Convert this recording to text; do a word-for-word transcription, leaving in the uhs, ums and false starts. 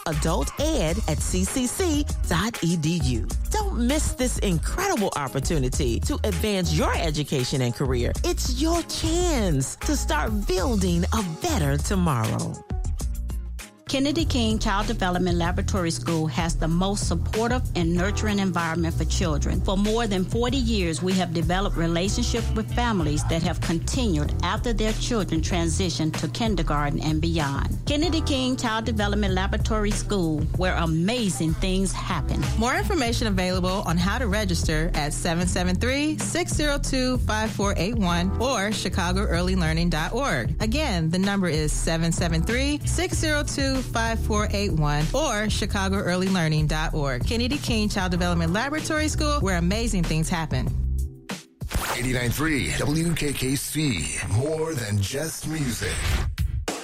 adult ed at c c c dot e d u. Don't miss this incredible opportunity to advance your education and career. It's your chance to start building a better tomorrow. Kennedy King Child Development Laboratory School has the most supportive and nurturing environment for children. For more than forty years, we have developed relationships with families that have continued after their children transition to kindergarten and beyond. Kennedy King Child Development Laboratory School, where amazing things happen. More information available on how to register at seven seven three, six zero two, five four eight one or chicago early learning dot org. Again, the number is seven seven three, six zero two, five four eight one or chicago early learning dot org. Kennedy King Child Development Laboratory School, where amazing things happen. eighty-nine point three W K K C, more than just music.